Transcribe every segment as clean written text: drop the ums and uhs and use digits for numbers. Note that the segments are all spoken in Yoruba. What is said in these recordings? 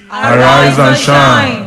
Arise and shine.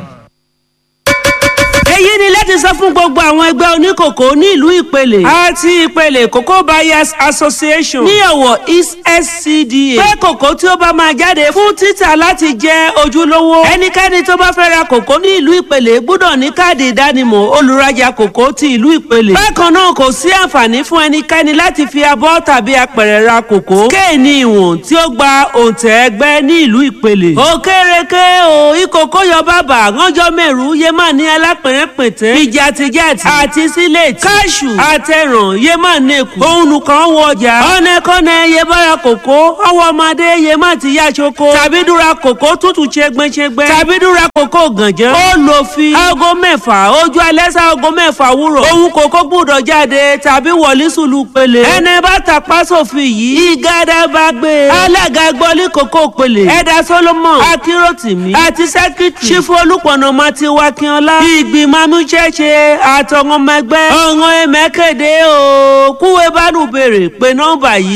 èyí ni láti sọ fún gbogbo àwọn ẹgbẹ́ oníkòkó ní ìlú ìpele àti ìpele Cocoa Buyers Association ní Ọ̀wọ̀ East SCDA pé kòkó tí ó bá máa jáde fún títà láti jẹ́ ojúlówó ẹnikẹ́ni tó bá fẹ́ ra kòkó ní ìlú ìpele gbọ́dọ̀ ní káàdì ìdánimọ̀ olùrajà kòkó ti ìlú ìpele. bákan náà kò sí àǹfààní fún ẹnikẹ́ni láti fi abọ́ tàbí apẹ̀rẹ̀ ra kòkó kéènì ìwọ̀n tí ó gba òǹtẹ̀ ẹgbẹ́ ní ìlú ìpele. òkèrèké o ìkòkó yọ bàbà ránjọ́ mẹ́rù yemani alápẹ̀rẹ̀ pètè ìjàtìjàtì àti sílẹ̀tì káṣù àtẹ̀ràn yemánẹ́kù òun nìkan wọjà ọ̀nẹ́kọ́nẹ́ yebára kòkó ọwọ́ ọmọdé yemá ti yá ṣoko tàbí dúra kòkó tútù ṣẹgbẹ́ṣẹgbẹ́ tàbí dúra kòkó gànjẹ́ ó lò fi aago mẹ́fà ojú alẹ́ sá aago mẹ́fà wúrọ̀ òun kòkó gbúdọ̀ jáde tàbí wọlé sùlù pele ẹni bá tapá sófin yìí ìgádà bá gbé alága gbọ́lí kòkó pele ẹ̀dá Solomon akíròtìmí àti sẹ́kítì ṣífù olùpọ̀nà mati wakínọlá ìgbìmọ̀ amúṣẹ́ṣe àtọ̀wọ́n mẹgbẹ́ ọ̀ràn ẹ̀mẹ́kẹ̀dẹ́ o kúwé bánú béèrè pé nọ́mbà yìí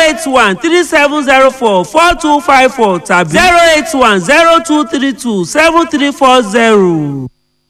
08137044254 tàbí 08102327340.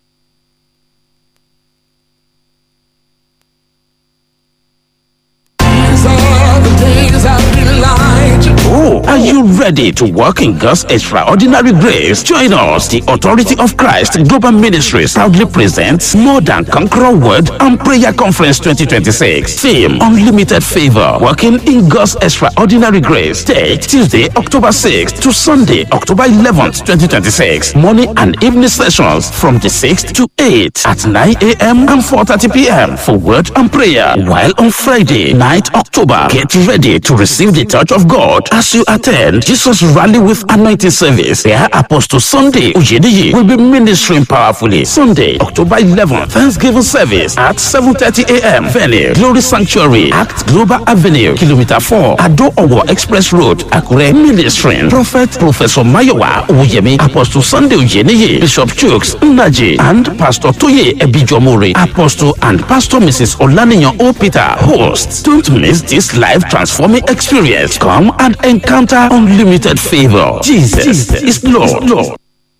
Oh, are you ready to walk in God's extraordinary grace? Join us. The Authority of Christ Global Ministries proudly presents More Than Conqueror Word and Prayer Conference 2026. Theme: Unlimited Favor. Walking in God's extraordinary grace. Date: Tuesday, October 6th to Sunday, October 11th, 2026. Morning and evening sessions from the 6th to 8 at 9 a.m. and 4:30 p.m. for word and prayer. While on Friday, 9th October, get ready to receive the touch of God as you attend Jesus Rally with Anointing Service. There, Apostle Sunday Ujediyi will be ministering powerfully. Sunday, October 11th, Thanksgiving service at 7:30 a.m. Venue: Glory Sanctuary, Act Global Avenue, Kilometer 4, Ado Owo Express Road, Akure. Ministering Professor Mayowa Oyemi, Apostle Sunday Ujediyi, Bishop Chooks Nnaji, and Pastor Toye Ebijomori. Apostle and Pastor Mrs. Olaniyan O. Peter hosts. Don't miss this life transforming experience. Come and encounter unlimited favor. Jesus is Lord.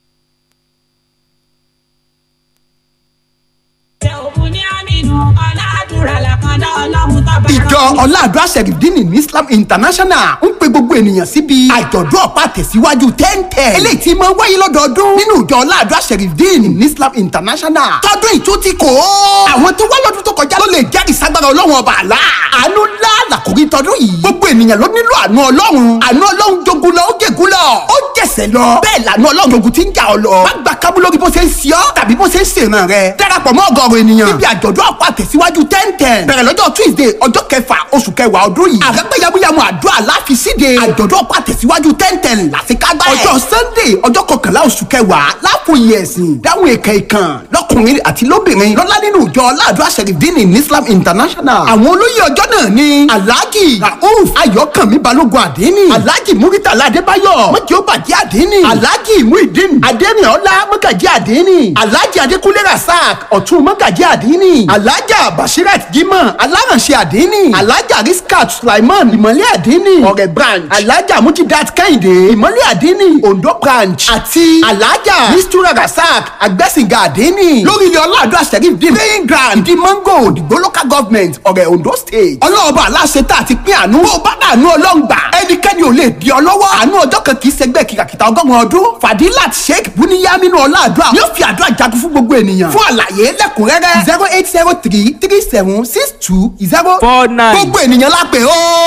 ìjọ ọ̀làdúrà sẹ̀rìndínì ní Islam International ń pe gbogbo ènìyàn síbi àjọ̀dún ọ̀pá tẹ̀síwájú 1010 eléyìí tí máa ń wáyé lọ́dọọdún nínú ìjọ ọ̀làdúrà sẹ̀rìndínì ní Islam International tọdún ìtútí kò ó àwọn tó wá lọ́dún tó kọjá ló lè jẹ́rìí ságbára ọlọ́run ọba àlá àánú ńlá làkòrí tọdún yìí gbogbo ènìyàn ló nílò àánú ọlọ́run jogun lọ ó jègún lọ ó jẹ̀sẹ̀ lọ bẹ́ẹ̀ làánú ọlọ́run jogun ti ń jà ọ lọ má gba kábú lórí bó ṣe ń ṣe ọ́ tàbí bó ṣe ń ṣèràn rẹ darapọ̀ mọ́ ọgọ́rùn ènìyàn níbi àjọ̀dún ọ̀pá tẹ̀síwájú 1010 bẹ̀rẹ̀ lọ́jọ́ Tuesday ọjọ́ kẹfà oṣù kẹwàá ọdún yìí àrẹ́pẹ́ yamuyamu àdúrà láfi síde àjọ̀dún ọ̀pá tẹ̀síwájú 1010 làṣekágbá ẹ̀ ọjọ́ Sunday ọjọ́ kọkànlá oṣù kẹwàá láfòye ẹ̀sìn dáhùn èkè ìkàn lọ́kùnrin àti lóbìnrin lọ́lá nínú ìjọ ọ̀làdúrà sẹ̀rìndínì ní Islam International àwọn olóyè ọjọ́ náà ni Alhaji Rauf Ayọ̀kànmí Balógun Àdínì Alhaji Muritala Adébáyọ̀ mọ́jọ́ bàjẹ́ Àdínì Alhaji Muideen Adémiọ́lá mọ́gàjí Àdínì Alhaji Adékúnlé Rasaq ọ̀tún mọ́gàjí Àdínì Alhaja Bashirat Jimoh alárànṣẹ́ Àdínì Alhaja Riskat Sulaiman ìmọ̀lẹ́ Àdínì ọ̀rẹ́ branch Alhaja Mujidat Kẹ́hìndé ìmọ̀lẹ́ Àdínì Ondo branch àti Alhaja Mistura Rasaq Agbẹ́sìngà Àdínì lórí ilé ọ̀làdúrà sẹ̀rìndínì praying ground di mango òdìgbò local government ọ̀rẹ́ Ondo state ọlọ́ọ̀bà aláṣẹ tá a ti pín àánú bó bá dànù ọlọ́ngbà ẹnikẹ́ni ò lè di ọ lọ́wọ́ àánú ọjọ́ kan kì í ṣẹgbẹ́ kìkàkìtà ọgọ́rùn-ún ọdún Fadilat Sheikh Buniyaminu ọ̀làdúrà yóò fi àdúrà jagun fún gbogbo ènìyàn fún àlàyé lẹ́kùnrẹ́rẹ́ 08033762049 gbogbo ènìyàn lápè ó.